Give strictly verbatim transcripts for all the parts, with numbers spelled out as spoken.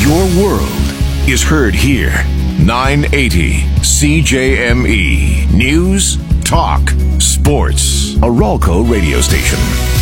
Your world is heard here. nine eighty C J M E. News, talk, sports. A Ralco radio station.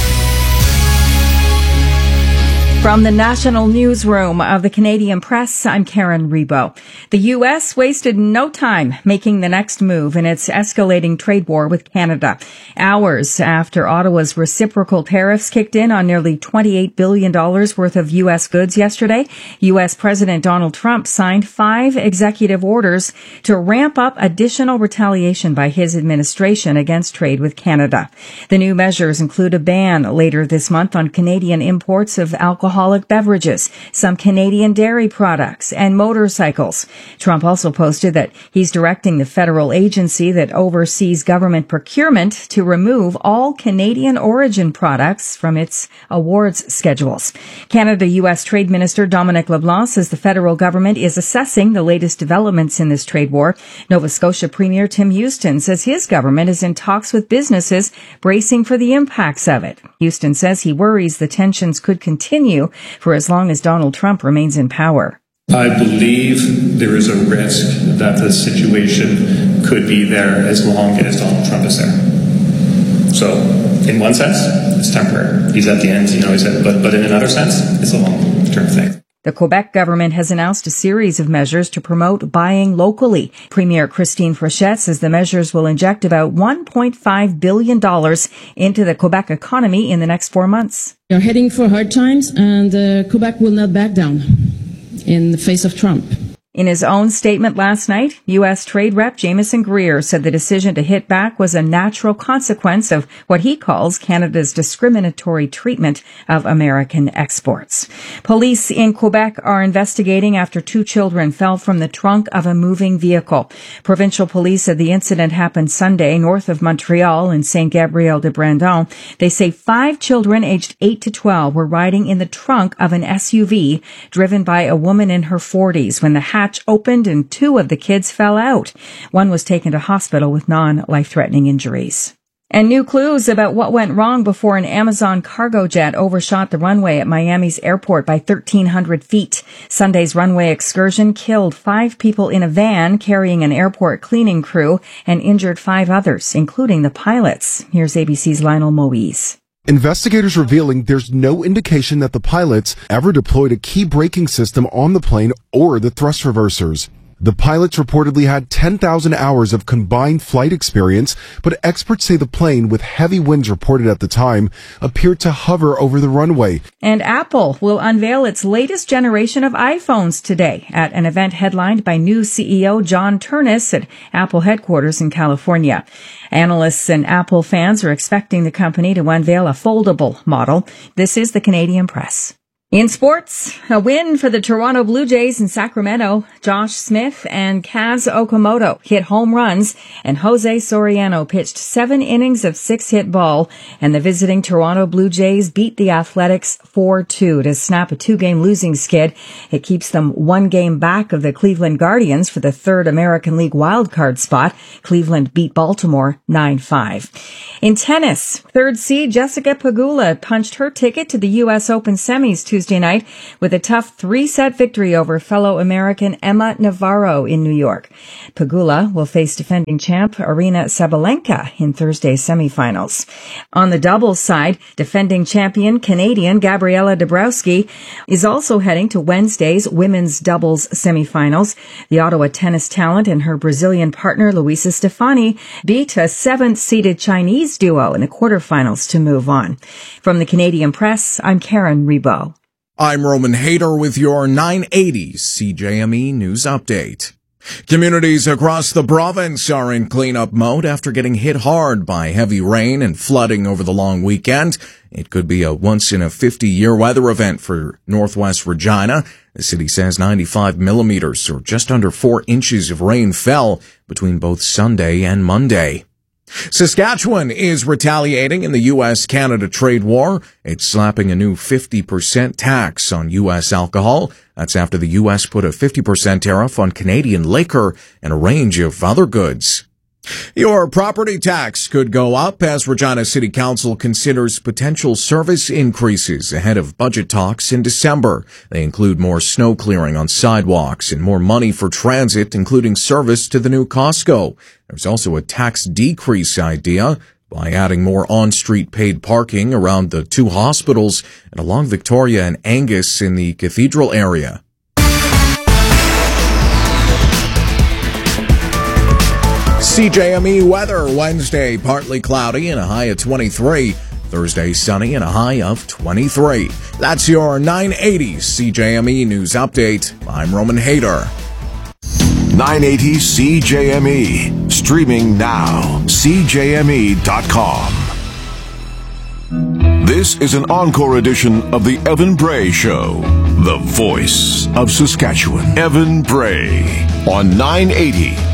From the National Newsroom of the Canadian Press, I'm Karen Rebo. The U S wasted no time making the next move in its escalating trade war with Canada. Hours after Ottawa's reciprocal tariffs kicked in on nearly twenty-eight billion dollars worth of U S goods yesterday, U S President Donald Trump signed five executive orders to ramp up additional retaliation by his administration against trade with Canada. The new measures include a ban later this month on Canadian imports of alcohol alcoholic beverages, some Canadian dairy products, and motorcycles. Trump also posted that he's directing the federal agency that oversees government procurement to remove all Canadian origin products from its awards schedules. Canada-U S Trade Minister Dominic LeBlanc says the federal government is assessing the latest developments in this trade war. Nova Scotia Premier Tim Houston says his government is in talks with businesses bracing for the impacts of it. Houston says he worries the tensions could continue for as long as Donald Trump remains in power. I believe there is a risk that the situation could be there as long as Donald Trump is there. So, in one sense, it's temporary. He's at the end, you know, he's at, but, but in another sense, it's a long-term thing. The Quebec government has announced a series of measures to promote buying locally. Premier Christine Fréchette says the measures will inject about one point five billion dollars into the Quebec economy in the next four months. We are heading for hard times, and uh, Quebec will not back down in the face of Trump. In his own statement last night, U S Trade Rep Jamieson Greer said the decision to hit back was a natural consequence of what he calls Canada's discriminatory treatment of American exports. Police in Quebec are investigating after two children fell from the trunk of a moving vehicle. Provincial police said the incident happened Sunday north of Montreal in Saint Gabriel de Brandon. They say five children aged eight to twelve were riding in the trunk of an S U V driven by a woman in her forties when the hatch opened and two of the kids fell out. One was taken to hospital with non-life-threatening injuries. And new clues about what went wrong before an Amazon cargo jet overshot the runway at Miami's airport by thirteen hundred feet. Sunday's runway excursion killed five people in a van carrying an airport cleaning crew and injured five others, including the pilots. Here's A B C's Lionel Moise. Investigators revealing there's no indication that the pilots ever deployed a key braking system on the plane or the thrust reversers. The pilots reportedly had ten thousand hours of combined flight experience, but experts say the plane, with heavy winds reported at the time, appeared to hover over the runway. And Apple will unveil its latest generation of iPhones today at an event headlined by new C E O John Ternus at Apple headquarters in California. Analysts and Apple fans are expecting the company to unveil a foldable model. This is the Canadian Press. In sports, a win for the Toronto Blue Jays in Sacramento. Josh Smith and Kaz Okamoto hit home runs, and Jose Soriano pitched seven innings of six-hit ball, and the visiting Toronto Blue Jays beat the Athletics four two to snap a two-game losing skid. It keeps them one game back of the Cleveland Guardians for the third American League wildcard spot. Cleveland beat Baltimore nine five. In tennis, third seed Jessica Pegula punched her ticket to the U S Open semis Tuesday night with a tough three-set victory over fellow American Emma Navarro in New York. Pegula will face defending champ Aryna Sabalenka in Thursday's semifinals. On the doubles side, defending champion Canadian Gabriela Dabrowski is also heading to Wednesday's women's doubles semifinals. The Ottawa tennis talent and her Brazilian partner Luisa Stefani beat a seventh-seeded Chinese duo in the quarterfinals to move on. From the Canadian Press, I'm Karen Rebo. I'm Roman Hayter with your nine eighty C J M E News Update. Communities across the province are in cleanup mode after getting hit hard by heavy rain and flooding over the long weekend. It could be a once-in-a-fifty-year weather event for Northwest Regina. The city says ninety-five millimeters, or just under four inches of rain, fell between both Sunday and Monday. Saskatchewan is retaliating in the U S Canada trade war. It's slapping a new fifty percent tax on U S alcohol. That's after the U S put a fifty percent tariff on Canadian liquor and a range of other goods. Your property tax could go up as Regina City Council considers potential service increases ahead of budget talks in December. They include more snow clearing on sidewalks and more money for transit, including service to the new Costco. There's also a tax decrease idea by adding more on-street paid parking around the two hospitals and along Victoria and Angus in the Cathedral area. C J M E weather Wednesday, partly cloudy and a high of twenty-three. Thursday, sunny and a high of twenty-three. That's your nine eighty C J M E News Update. I'm Roman Hader. nine eighty C J M E. Streaming now. C J M E dot com. This is an encore edition of the Evan Bray Show. The voice of Saskatchewan. Evan Bray on nine eighty